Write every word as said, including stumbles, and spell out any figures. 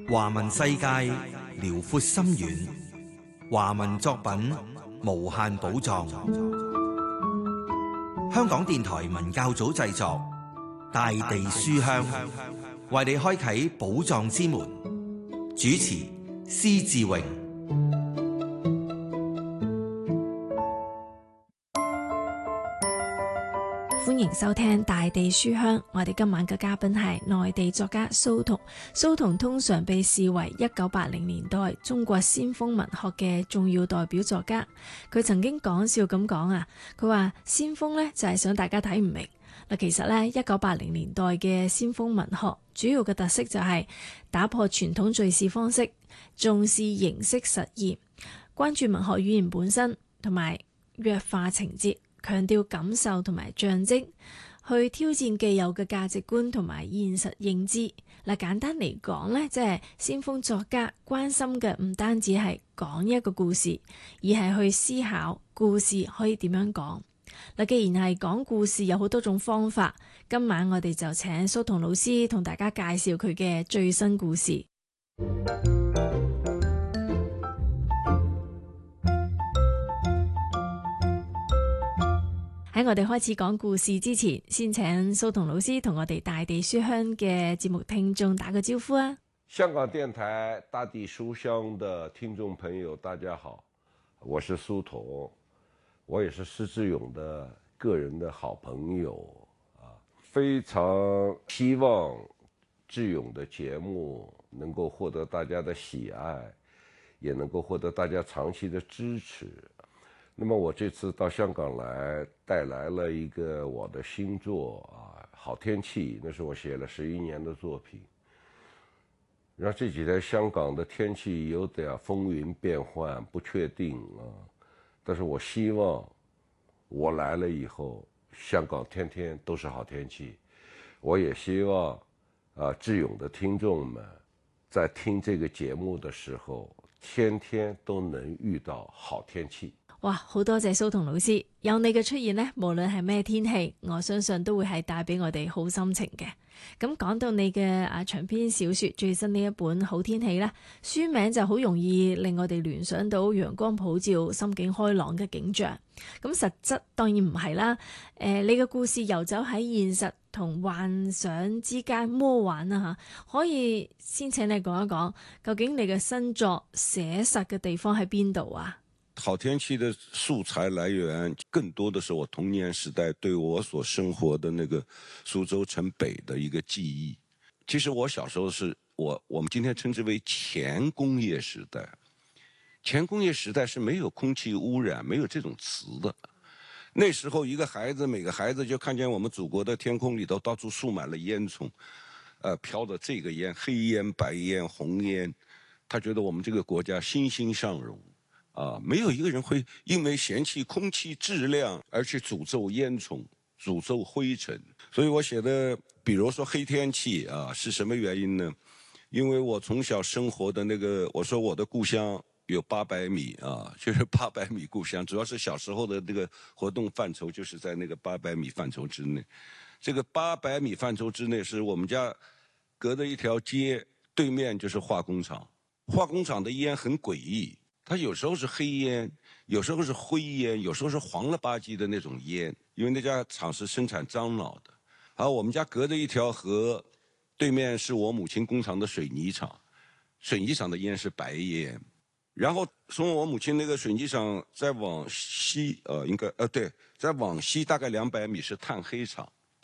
華文世界遼闊深遠，華文作品無限寶藏。香港電台文教組製作，大地書香，為你開啟寶藏之門。主持施志榮。 歡迎收聽大地書香，我哋今晚嘅嘉賓係內地作家蘇童。蘇童通常被視為一九八零年代中國先鋒文學嘅重要代表作家。佢曾經講笑咁講啊，佢話先鋒呢就係想大家睇唔明嗱。其實呢，一九八零年代嘅先鋒文學主要嘅特色就係打破傳統敘事方式，重視形式實驗，關注文學語言本身，同埋弱化情節，強調感受同埋象徵，去挑戰既有嘅價值觀同埋現實認知。嗱，簡單嚟講呢，即係先鋒作家關心嘅唔單止係講一個故事，而係去思考故事可以點樣講。嗱，既然係講故事有好多種方法，今晚我哋就請蘇童老師同大家介紹佢嘅最新故事。喺我哋開始講故事之前，先請蘇童老師同我哋大地書香嘅節目聽眾打個招呼啊！ 香港電台大地書香的聽眾朋友，大家好，我是蘇童，我也是施志勇的個人的好朋友啊，非常希望志勇的節目能夠獲得大家的喜愛，也能夠獲得大家長期的支持。那麼我這次到香港來，帶來了一個我的新作啊，好天氣，那是我寫了十一年的作品。然後這幾天香港的天氣有點風雲變幻，不確定啊，但是我希望我來了以後，香港天天都是好天氣。我也希望啊，志勇的聽眾們在聽這個節目的時候，天天都能遇到好天氣。 哇，好多謝蘇童老師，有你嘅出現呢，無論係咩天氣，我相信都會係帶俾我哋好心情嘅。咁講到你嘅啊長篇小說最新呢一本《好天氣》呢，書名就好容易令我哋聯想到陽光普照、心境開朗嘅景象。咁實質當然唔係啦。誒、呃，你嘅故事遊走喺現實同幻想之間魔幻啊吓，可以先請你講一講，究竟你嘅新作寫實嘅地方喺邊度啊？ 好天氣的素材來源更多的是我童年時代對我所生活的那個蘇州城北的一個記憶。其實我小時候是我我們今天稱之為前工業時代，前工業時代是沒有空氣污染，沒有這種詞的。那時候一個孩子，每個孩子就看見我們祖國的天空裏頭到處豎滿了煙囪，呃，飄着這個煙，黑煙、白煙、紅煙，他覺得我們這個國家欣欣向榮。啊，沒有一個人會因為嫌棄空氣質量而去詛咒煙囪、詛咒灰塵。所以我寫的，比如說黑天氣啊，是什麼原因呢？因為我從小生活的那個，我說我的故鄉有八百米啊，就是八百米故鄉，主要是小時候的那個活動範疇就是在那個八百米範疇之內。這個八百米範疇之內是我們家隔着一條街，對面就是化工廠，化工廠的煙很詭異。它有時候是黑煙，有時候是灰煙，有時候是黃了吧唧的那種煙，因為那家廠是生產樟腦的。而我們家隔着一條河，對面是我母親工廠的水泥廠，水泥廠的煙是白煙。然後從我母親那個水泥廠再往西，呃，應該呃對，再往西大概兩百米是炭黑廠，